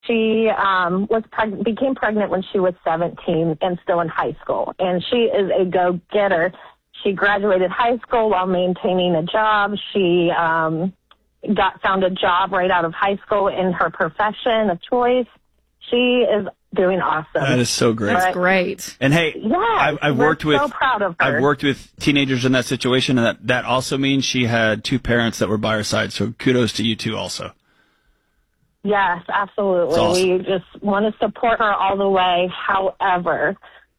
She became pregnant when she was 17 and still in high school. And she is a go-getter. She graduated high school while maintaining a job. She found a job right out of high school in her profession of choice. She is doing awesome. That is so great. That's great. And hey, yeah, we're so proud of her. I've worked with teenagers in that situation, and that also means she had two parents that were by her side. So kudos to you two also. Yes, absolutely. Awesome. We just want to support her all the way. However,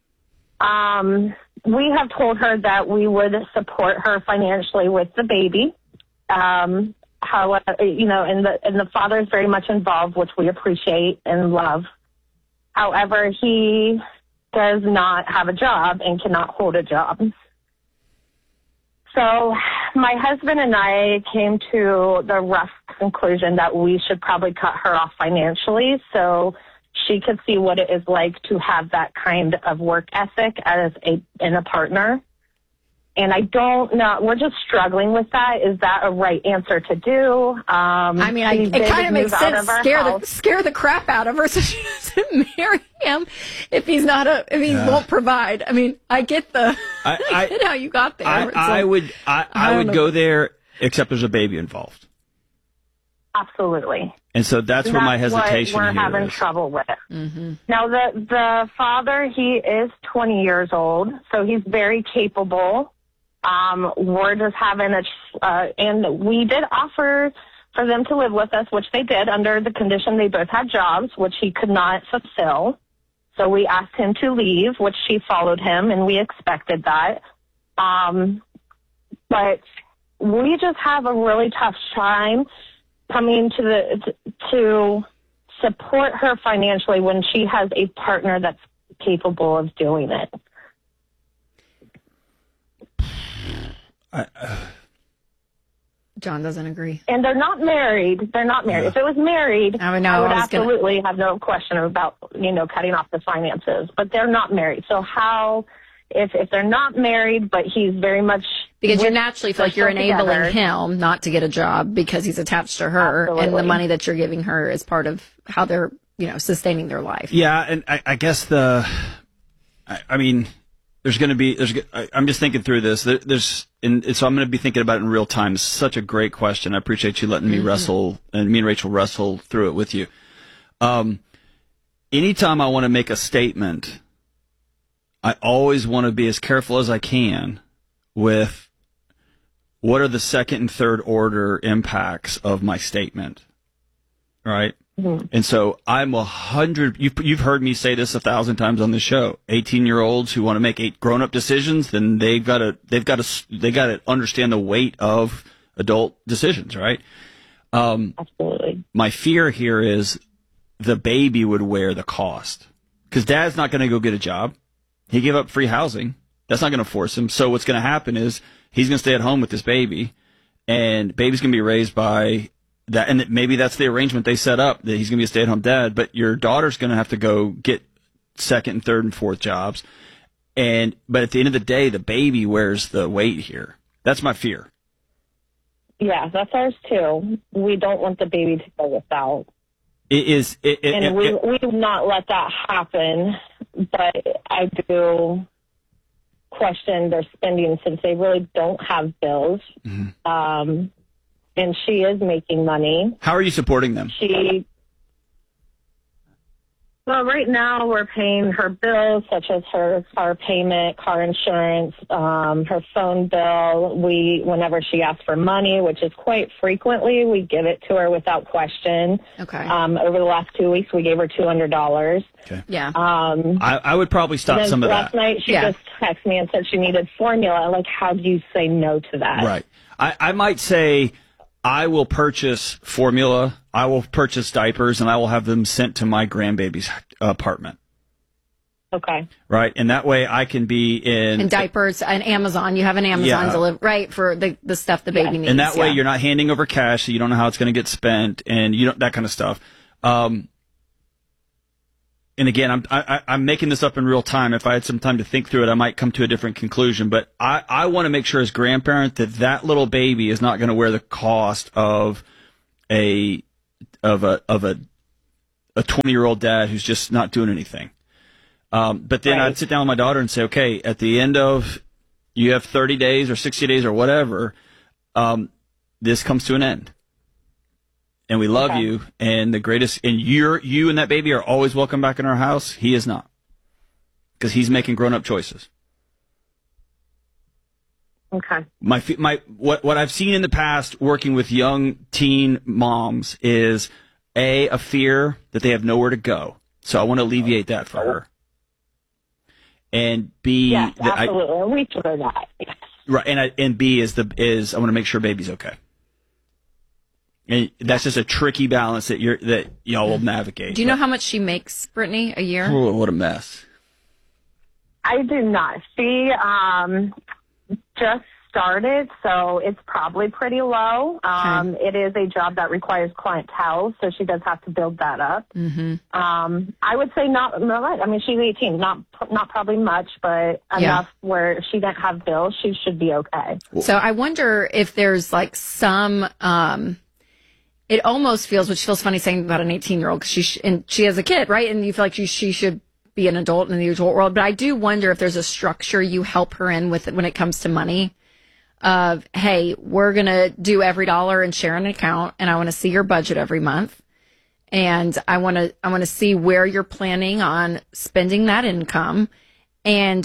we have told her that we would support her financially with the baby. However, and the father is very much involved, which we appreciate and love. However, he does not have a job and cannot hold a job. So my husband and I came to the rough conclusion that we should probably cut her off financially so she could see what it is like to have that kind of work ethic in a partner. And I don't know. We're just struggling with that. Is that a right answer to do? It kind of makes sense. Scare the crap out of her so she doesn't marry him if he won't provide. I mean, I get I get how you got there. I would go there, except there's a baby involved. Absolutely. And so that's where my hesitation what we're here having is. trouble with. Mm-hmm. Now, the father, he is 20 years old, so he's very capable. We're just having and we did offer for them to live with us, which they did under the condition they both had jobs, which he could not fulfill. So we asked him to leave, which she followed him, and we expected that. But we just have a really tough time coming to support her financially when she has a partner that's capable of doing it. John doesn't agree. And they're not married. Yeah. If it was married, I would absolutely have no question about, cutting off the finances. But they're not married. So how, if they're not married, but he's very much... Because you naturally feel like you're enabling him not to get a job because he's attached to her. Absolutely. And the money that you're giving her is part of how they're, sustaining their life. Yeah, and I guess there's going to be, I'm just thinking through this. So I'm going to be thinking about it in real time. It's such a great question. I appreciate you letting me wrestle, and me and Rachel wrestle through it with you. Anytime I want to make a statement, I always want to be as careful as I can with what are the second and third order impacts of my statement, right? Mm-hmm. And so I'm 100. You've heard me say this 1,000 times on this show. 18-year-olds who want to make grown-up decisions, then they've got to understand the weight of adult decisions, right? Absolutely. My fear here is the baby would wear the cost because dad's not going to go get a job. He gave up free housing. That's not going to force him. So what's going to happen is he's going to stay at home with this baby, and baby's going to be raised by that, and maybe that's the arrangement they set up, that he's going to be a stay-at-home dad, but your daughter's going to have to go get second and third and fourth jobs. But at the end of the day, the baby wears the weight here. That's my fear. Yeah, that's ours too. We don't want the baby to go without. We do not let that happen, but I do question their spending since they really don't have bills. Mm-hmm. And she is making money. How are you supporting them? Well, right now we're paying her bills, such as her car payment, car insurance, her phone bill. Whenever she asks for money, which is quite frequently, we give it to her without question. Okay. Over the last 2 weeks, we gave her $200. Okay. Yeah. I would probably stop some of that. Last night, she just texted me and said she needed formula. Like, how do you say no to that? Right. I might say, I will purchase formula, I will purchase diapers, and I will have them sent to my grandbaby's apartment. Okay. Right, and that way I can be in... And diapers, and Amazon. You have an Amazon delivery, right, for the stuff the baby needs. And that way you're not handing over cash, so you don't know how it's going to get spent, and you don't, that kind of stuff. And again, I'm making this up in real time. If I had some time to think through it, I might come to a different conclusion. But I want to make sure as grandparent that little baby is not going to wear the cost of a a 20-year-old dad who's just not doing anything. But then I'd sit down with my daughter and say, okay, at the end of, you have 30 days or 60 days or whatever, this comes to an end. And we love you, and you and that baby are always welcome back in our house. He is not, because he's making grown-up choices. Okay. What I've seen in the past working with young teen moms is a fear that they have nowhere to go. So I want to alleviate that for her. And B, yes, absolutely. We should know that. Yes. Right. And B is I want to make sure baby's okay. And that's just a tricky balance that y'all will navigate. Do you know how much she makes, Brittany, a year? Oh, what a mess. I do not. She just started, so it's probably pretty low. It is a job that requires clientele, so she does have to build that up. Mm-hmm. I would say not much. I mean, she's 18, not probably much, but enough where she didn't have bills. She should be okay. So I wonder if there's like some. It almost feels, which feels funny saying about an 18-year-old, because she has a kid, right? And you feel like she should be an adult in the adult world. But I do wonder if there's a structure you help her in with when it comes to money. Of, hey, we're going to do every dollar and share an account, and I want to see your budget every month. And I want to see where you're planning on spending that income. And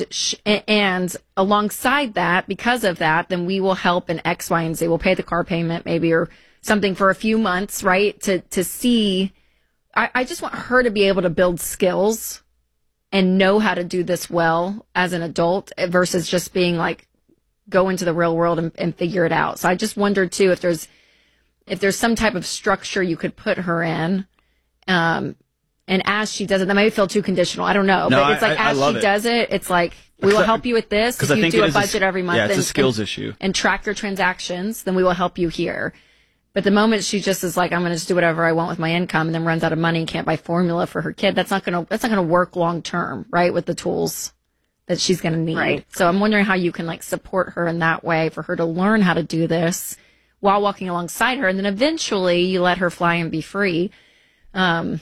alongside that, because of that, then we will help in X, Y, and Z. We'll pay the car payment maybe, or something for a few months, right? To see, I just want her to be able to build skills and know how to do this well as an adult versus just being like, go into the real world and figure it out. So I just wondered too, if there's some type of structure you could put her in. And as she does it, that might feel too conditional. I don't know. No, but it's like, as she does it, it's like, we will help you with this. If you do a budget every month. Yeah, it's a skills issue. And track your transactions, then we will help you here. But the moment she just is like, I'm going to just do whatever I want with my income, and then runs out of money and can't buy formula for her kid, that's not going to work long term, right? With the tools that she's going to need. Right. So I'm wondering how you can like support her in that way for her to learn how to do this while walking alongside her. And then eventually you let her fly and be free. When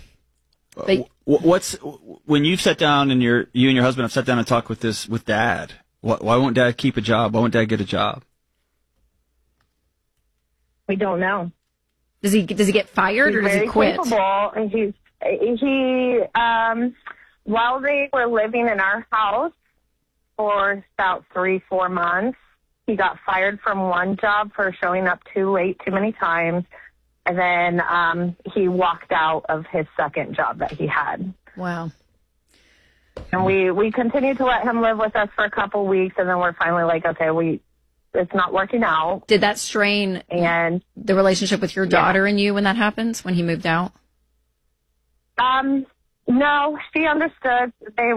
you've sat down and you and your husband have sat down and talked with Dad, why won't Dad keep a job? Why won't Dad get a job? We don't know. Does he get fired or does he quit? Capable. He while they were living in our house for about 3-4 months, he got fired from one job for showing up too late too many times. And then he walked out of his second job that he had. Wow. And we continued to let him live with us for a couple weeks, and then we're finally like, okay, it's not working out. Did that strain the relationship with your daughter and you when that happens, when he moved out? No, she understood. She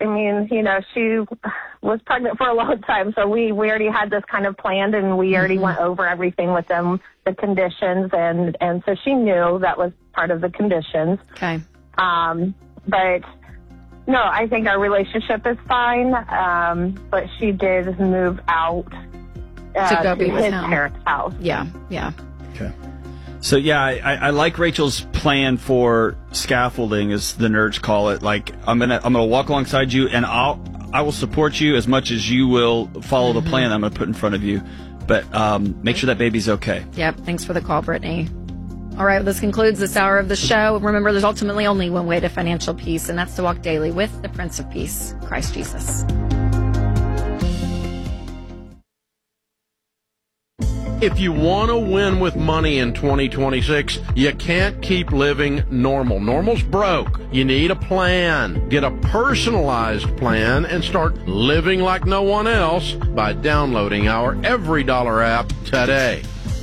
was pregnant for a long time, so we already had this kind of planned, and we already went over everything with them, the conditions, and so she knew that was part of the conditions. Okay. But no, I think our relationship is fine. But she did move out to go be with his parents' house. Yeah. Okay. So yeah, I like Rachel's plan for scaffolding, as the nerds call it. Like, I'm gonna walk alongside you, and I will support you as much as you will follow the plan I'm gonna put in front of you. But make sure that baby's okay. Yep. Thanks for the call, Brittany. All right, well, this concludes this hour of the show. Remember, there's ultimately only one way to financial peace, and that's to walk daily with the Prince of Peace, Christ Jesus. If you want to win with money in 2026, you can't keep living normal. Normal's broke. You need a plan. Get a personalized plan and start living like no one else by downloading our Every Dollar app today.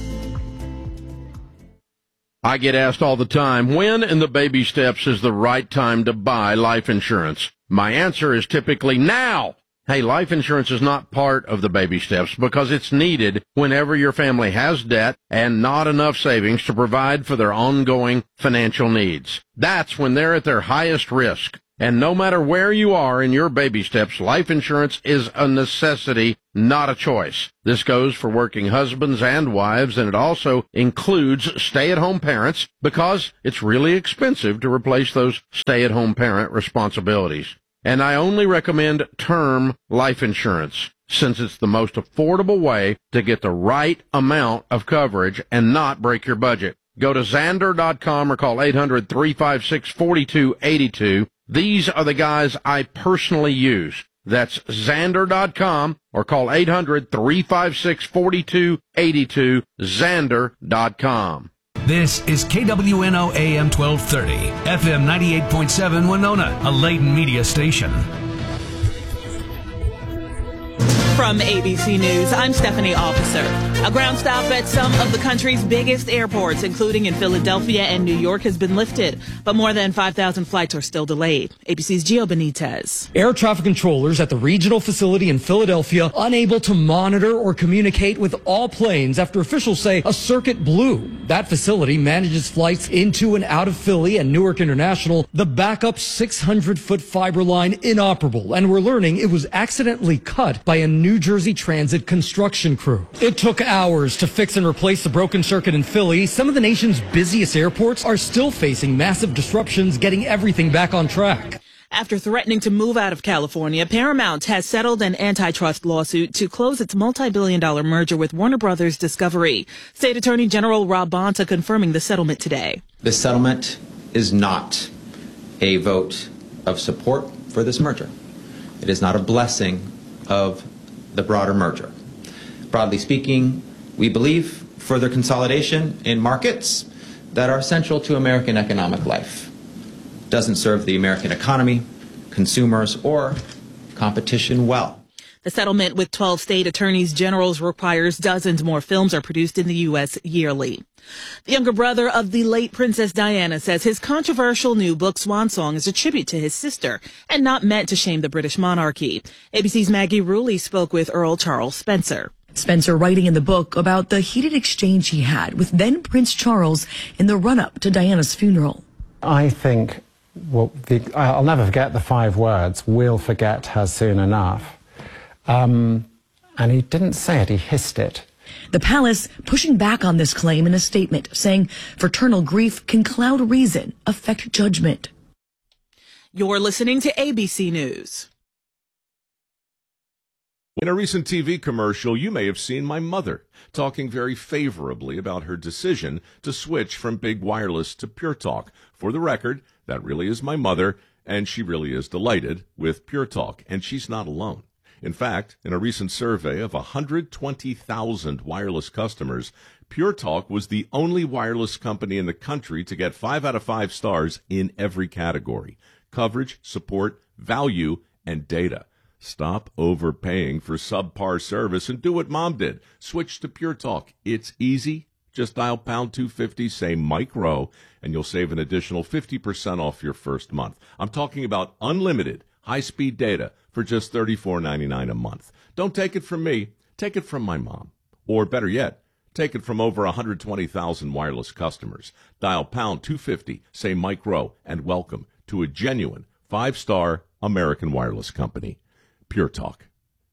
I get asked all the time, when in the baby steps is the right time to buy life insurance? My answer is typically now. Hey, life insurance is not part of the baby steps because it's needed whenever your family has debt and not enough savings to provide for their ongoing financial needs. That's when they're at their highest risk. And no matter where you are in your baby steps, life insurance is a necessity, not a choice. This goes for working husbands and wives, and it also includes stay-at-home parents because it's really expensive to replace those stay-at-home parent responsibilities. And I only recommend term life insurance, since it's the most affordable way to get the right amount of coverage and not break your budget. Go to Xandr.com or call 800-356-4282. These are the guys I personally use. That's Xandr.com or call 800-356-4282, Xandr.com. This is KWNO AM 1230, FM 98.7 Winona, a Layton media station. From ABC News, I'm Stephanie Officer. A ground stop at some of the country's biggest airports, including in Philadelphia and New York, has been lifted, but more than 5,000 flights are still delayed. ABC's Gio Benitez. Air traffic controllers at the regional facility in Philadelphia unable to monitor or communicate with all planes after officials say a circuit blew. That facility manages flights into and out of Philly and Newark International. The backup 600-foot fiber line inoperable, and we're learning it was accidentally cut by a New Jersey Transit construction crew. It took hours to fix and replace the broken circuit in Philly. Some of the nation's busiest airports are still facing massive disruptions getting everything back on track. After threatening to move out of California, Paramount has settled an antitrust lawsuit to close its multi-billion-dollar merger with Warner Brothers Discovery. State Attorney General Rob Bonta confirming the settlement today. The settlement is not a vote of support for this merger. It is not a blessing of the broader merger. Broadly speaking, we believe further consolidation in markets that are central to American economic life doesn't serve the American economy, consumers, or competition well. The settlement with 12 state attorneys generals requires dozens more films are produced in the U.S. yearly. The younger brother of the late Princess Diana says his controversial new book, Swan Song, is a tribute to his sister and not meant to shame the British monarchy. ABC's Maggie Rulli spoke with Earl Charles Spencer. Spencer writing in the book about the heated exchange he had with then Prince Charles in the run-up to Diana's funeral. I think, I'll never forget the 5 words, "We'll forget her soon enough." And he didn't say it, he hissed it. The palace pushing back on this claim in a statement, saying fraternal grief can cloud reason, affect judgment. You're listening to ABC News. In a recent TV commercial, you may have seen my mother talking very favorably about her decision to switch from big wireless to Pure Talk. For the record, that really is my mother, and she really is delighted with Pure Talk, and she's not alone. In fact, in a recent survey of 120,000 wireless customers, Pure Talk was the only wireless company in the country to get 5 out of 5 stars in every category: coverage, support, value, and data. Stop overpaying for subpar service and do what Mom did. Switch to Pure Talk. It's easy. Just dial pound 250, say Mike Rowe, and you'll save an additional 50% off your first month. I'm talking about unlimited high-speed data for just $34.99 a month. Don't take it from me. Take it from my mom. Or better yet, take it from over 120,000 wireless customers. Dial pound 250, say Mike Rowe, and welcome to a genuine 5-star American wireless company. Pure Talk.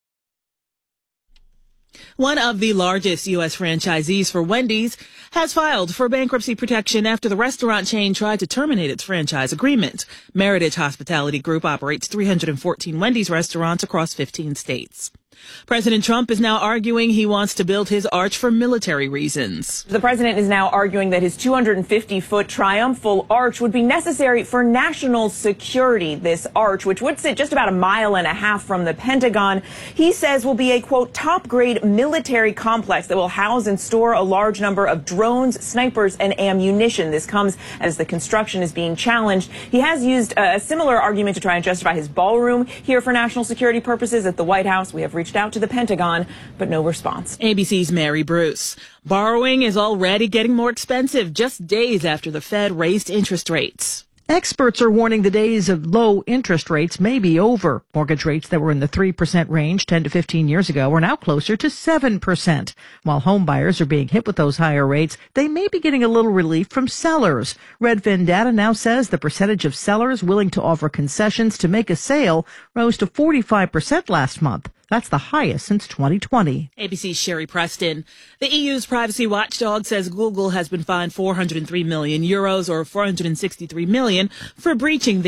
One of the largest U.S. franchisees for Wendy's has filed for bankruptcy protection after the restaurant chain tried to terminate its franchise agreement. Meritage Hospitality Group operates 314 Wendy's restaurants across 15 states. President Trump is now arguing he wants to build his arch for military reasons. The president is now arguing that his 250-foot triumphal arch would be necessary for national security. This arch, which would sit just about a mile and a half from the Pentagon, he says will be a, quote, top-grade military complex that will house and store a large number of drones, snipers, and ammunition. This comes as the construction is being challenged. He has used a similar argument to try and justify his ballroom here for national security purposes at the White House. We have reached out to the Pentagon, but no response. ABC's Mary Bruce. Borrowing is already getting more expensive just days after the Fed raised interest rates. Experts are warning the days of low interest rates may be over. Mortgage rates that were in the 3% range 10 to 15 years ago are now closer to 7%. While home buyers are being hit with those higher rates, they may be getting a little relief from sellers. Redfin data now says the percentage of sellers willing to offer concessions to make a sale rose to 45% last month. That's the highest since 2020. ABC's Sherry Preston. The EU's privacy watchdog says Google has been fined €403 million or $463 million for breaching the